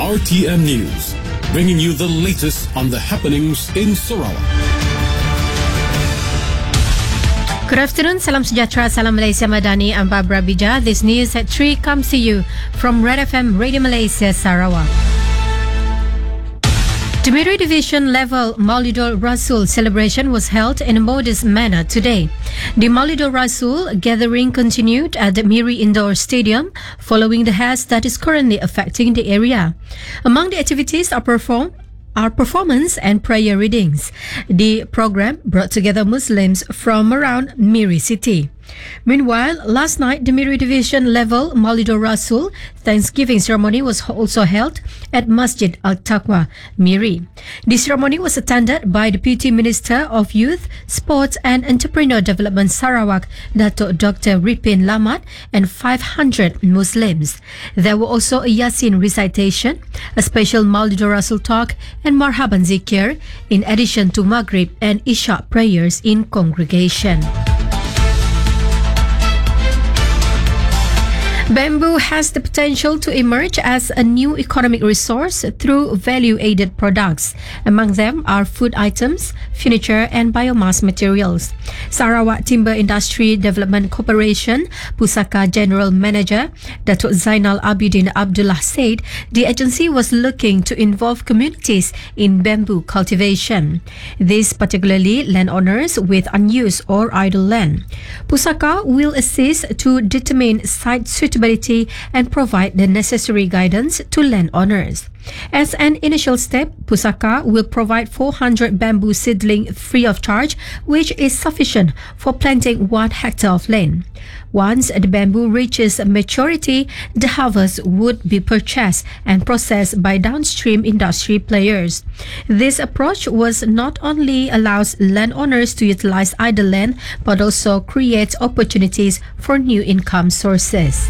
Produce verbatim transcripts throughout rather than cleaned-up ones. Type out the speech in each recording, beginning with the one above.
R T M News, bringing you the latest on the happenings in Sarawak. Good afternoon, salam sejahtera, salam Malaysia Madani. I'm Barbara Bija. This news at three comes to you from Red F M Radio Malaysia Sarawak. The Miri Division level Maulidul Rasul celebration was held in a modest manner today. The Maulidul Rasul gathering continued at the Miri Indoor Stadium following the haze that is currently affecting the area. Among the activities are performed are performance and prayer readings. The program brought together Muslims from around Miri city. Meanwhile, last night, the Miri Division level Maulidul Rasul Thanksgiving ceremony was also held at Masjid Al-Taqwa, Miri. The ceremony was attended by Deputy Minister of Youth, Sports and Entrepreneur Development Sarawak, Dato' Doctor Ripin Lamat, and five hundred Muslims. There were also a Yasin recitation, a special Maulidul Rasul talk, and Marhaban Zikir, in addition to Maghrib and Isha prayers in congregation. Bamboo has the potential to emerge as a new economic resource through value-added products. Among them are food items, furniture and biomass materials. Sarawak Timber Industry Development Corporation Pusaka General Manager Datuk Zainal Abidin Abdullah said the agency was looking to involve communities in bamboo cultivation. This particularly landowners with unused or idle land. Pusaka will assist to determine site suitability and provide the necessary guidance to landowners. As an initial step, Pusaka will provide four hundred bamboo seedling free of charge, which is sufficient for planting one hectare of land. Once the bamboo reaches maturity, the harvest would be purchased and processed by downstream industry players. This approach was not only allows landowners to utilize idle land, but also creates opportunities for new income sources.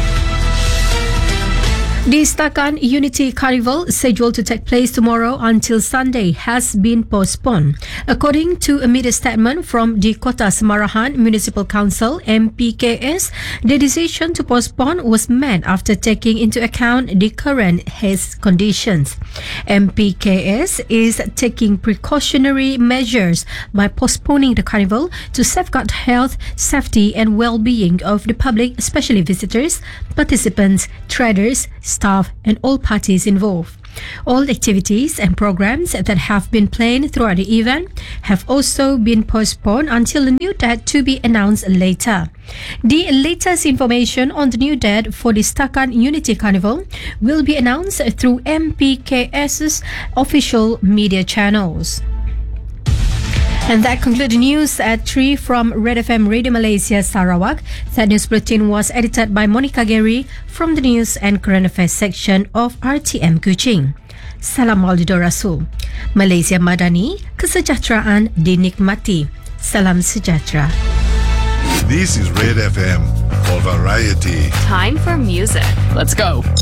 The Setakan Unity Carnival, scheduled to take place tomorrow until Sunday, has been postponed. According to a media statement from the Kota Semarahan Municipal Council M P K S, the decision to postpone was made after taking into account the current haze conditions. M P K S is taking precautionary measures by postponing the carnival to safeguard health, safety and well-being of the public, especially visitors, participants, traders, staff and all parties involved. All activities and programs that have been planned throughout the event have also been postponed until a new date to be announced later. The latest information on the new date for the Setakan Unity Carnival will be announced through M P K S's official media channels. And that concludes the news at three from Red F M Radio Malaysia Sarawak. That news bulletin was edited by Monica Gary from the News and Current Affairs section of R T M Kuching. Salam Maulidul Rasul. Malaysia Madani, kesejahteraan dinikmati. Salam sejahtera. This is Red F M for variety. Time for music. Let's go.